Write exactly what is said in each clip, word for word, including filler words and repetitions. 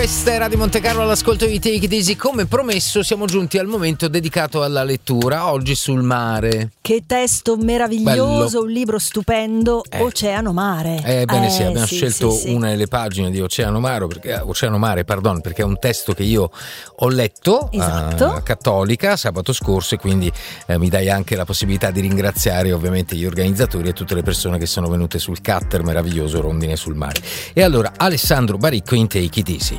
Questa è Radio Monte Carlo all'ascolto di Take It Easy. Come promesso siamo giunti al momento dedicato alla lettura, oggi sul mare. Che testo meraviglioso, Bello. Un libro stupendo, eh. Oceano Mare. Eh, bene, eh, sì, abbiamo sì, scelto sì, sì. una delle pagine di Oceano Mare perché, Oceano Mare, pardon, perché è un testo che io ho letto Esatto. a Cattolica sabato scorso, e quindi eh, mi dai anche la possibilità di ringraziare ovviamente gli organizzatori e tutte le persone che sono venute sul cutter meraviglioso Rondine sul Mare. E allora Alessandro Baricco in Take It Easy.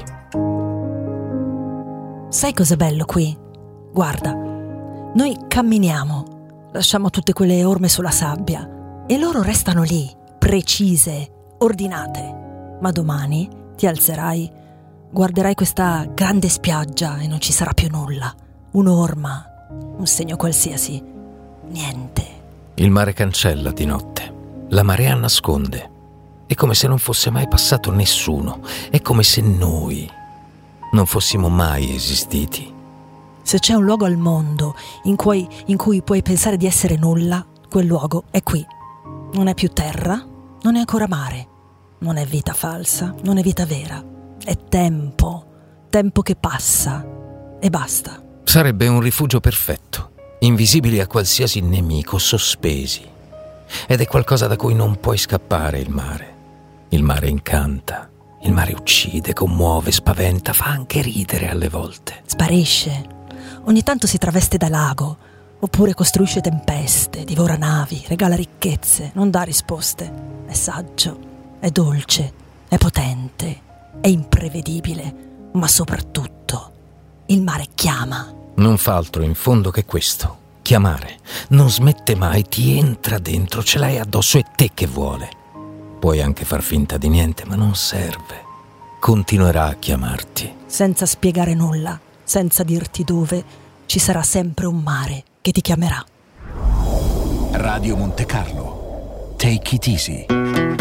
Sai cos'è bello qui? Guarda, noi camminiamo, lasciamo tutte quelle orme sulla sabbia e loro restano lì, precise, ordinate. Ma domani ti alzerai, guarderai questa grande spiaggia e non ci sarà più nulla. Un'orma, un segno qualsiasi, niente. Il mare cancella di notte, la marea nasconde. È come se non fosse mai passato nessuno, è come se noi non fossimo mai esistiti. Se c'è un luogo al mondo in cui, in cui puoi pensare di essere nulla, quel luogo è qui. Non è più terra, non è ancora mare, non è vita falsa, non è vita vera. È tempo, tempo che passa e basta. Sarebbe un rifugio perfetto, invisibili a qualsiasi nemico, sospesi. Ed è qualcosa da cui non puoi scappare, il mare. Il mare incanta. Il mare uccide, commuove, spaventa, fa anche ridere alle volte. Sparisce. Ogni tanto si traveste da lago, oppure costruisce tempeste, divora navi, regala ricchezze, non dà risposte. È saggio, è dolce, è potente, è imprevedibile, ma soprattutto il mare chiama. Non fa altro in fondo che questo, chiamare. Non smette mai, ti entra dentro, ce l'hai addosso, è te che vuole. Puoi anche far finta di niente, ma non serve. Continuerà a chiamarti. Senza spiegare nulla, senza dirti dove, ci sarà sempre un mare che ti chiamerà. Radio Monte Carlo. Take it easy.